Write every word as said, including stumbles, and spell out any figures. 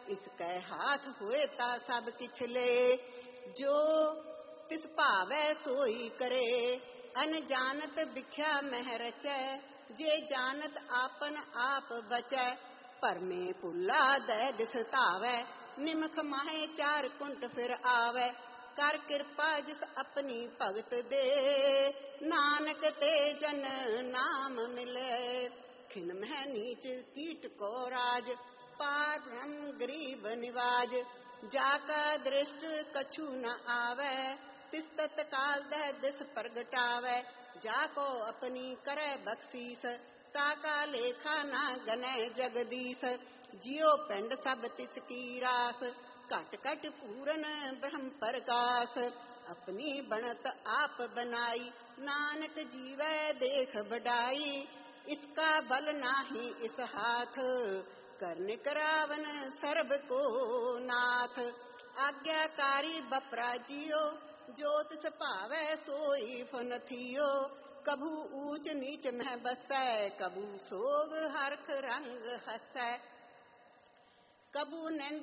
इसके हाथ हुए ता सब किछ ले। जो तिस भावै सोई करे, अनजानत बिख्या मह रचै। जे जानत आपन आप बचै, परमे पुला दै दिस धावै। निमख माहे चार कुंट फिर आवै, कर कृपा जिस अपनी भगत दे। नानक ते जन नाम मिले, खिन मह नीच कीट को राज। पार ब्रह्म गरीब निवाज, जाका दृष्ट कछु न आवै। तिस तत्काल दह दिस प्रगटावै, जाको अपनी करे बख्शीस। ताका लेखा न गनै जगदीश, जियो पिंड सब तिसकी रास। घट घट पूरन ब्रह्म प्रकाश, अपनी बनत आप बनाई। नानक जीवै देख बढ़ाई, इसका बल नाही इस हाथ। करन करावन सर्ब को नाथ, आज्ञाकारी बपरा जियो। जो तिस भावै सोई फन थियो, कभू ऊंच नीच मह बसै। कभू सोग हरख रंग हसै, कभू निंद